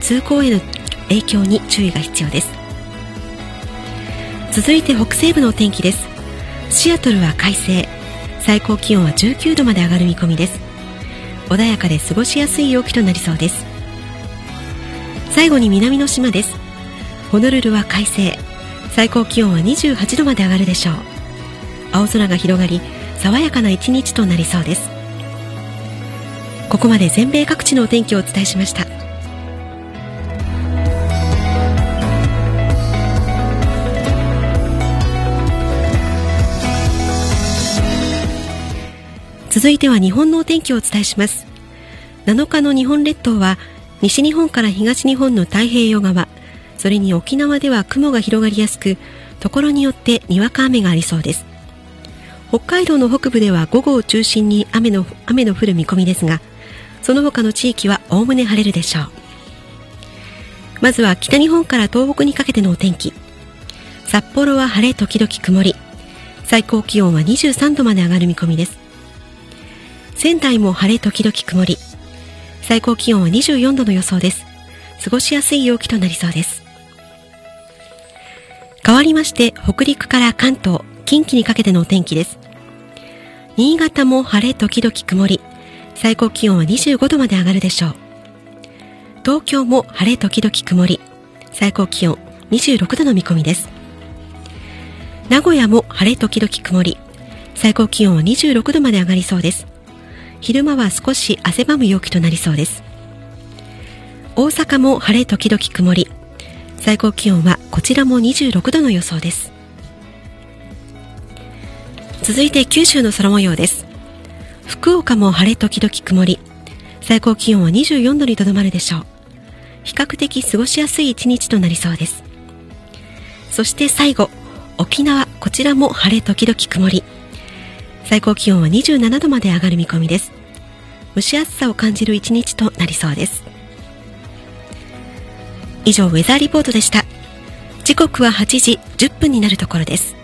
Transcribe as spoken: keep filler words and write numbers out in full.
通行への影響に注意が必要です。続いて北西部のお天気です。シアトルは快晴、最高気温はじゅうきゅうどまで上がる見込みです。穏やかで過ごしやすい陽気となりそうです。最後に南の島です。ホノルルは快晴、最高気温はにじゅうはちどまで上がるでしょう。青空が広がり、爽やかな一日となりそうです。ここまで全米各地のお天気をお伝えしました。続いては日本のお天気をお伝えします。なのかの日本列島は西日本から東日本の太平洋側、それに沖縄では雲が広がりやすく、ところによってにわか雨がありそうです。北海道の北部では午後を中心に雨の、雨の降る見込みですが、その他の地域はおおむね晴れるでしょう。まずは北日本から東北にかけてのお天気。札幌は晴れ時々曇り、最高気温はにじゅうさんどまで上がる見込みです。仙台も晴れ時々曇り、最高気温はにじゅうよんどの予想です。過ごしやすい陽気となりそうです。変わりまして北陸から関東、近畿にかけてのお天気です。新潟も晴れ時々曇り、最高気温はにじゅうごどまで上がるでしょう。東京も晴れ時々曇り、最高気温にじゅうろくどの見込みです。名古屋も晴れ時々曇り、最高気温はにじゅうろくどまで上がりそうです。昼間は少し汗ばむ陽気となりそうです。大阪も晴れ時々曇り、最高気温はこちらもにじゅうろくどの予想です。続いて九州の空模様です。福岡も晴れ時々曇り、最高気温はにじゅうよんどにとどまるでしょう。比較的過ごしやすい一日となりそうです。そして最後、沖縄、こちらも晴れ時々曇り、最高気温はにじゅうななどまで上がる見込みです。蒸し暑さを感じる一日となりそうです。以上、ウェザーリポートでした。時刻ははちじじゅっぷんになるところです。